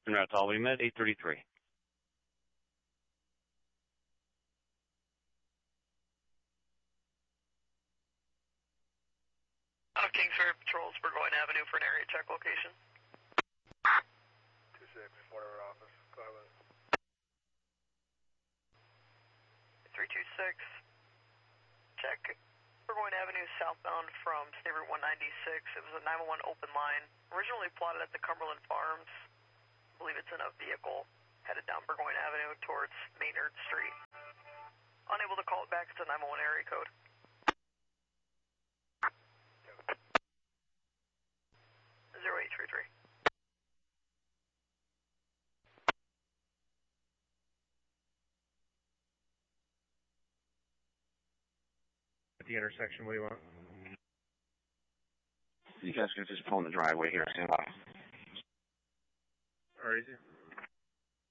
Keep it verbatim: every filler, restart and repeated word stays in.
En route to Albany Med, eight thirty-three. Uh, Kingsbury patrols Burgoyne Avenue for an area check location. two six, whatever office, go ahead. three two six, check Burgoyne Avenue southbound from State Route one ninety-six. It was a nine one one open line, originally plotted at the Cumberland Farms. I believe it's in a vehicle headed down Burgoyne Avenue towards Maynard Street. Unable to call it back, it's a nine one one area code. zero eight three three. At the intersection, what do you want? You guys can just pull in the driveway here, stand by. All right, easy.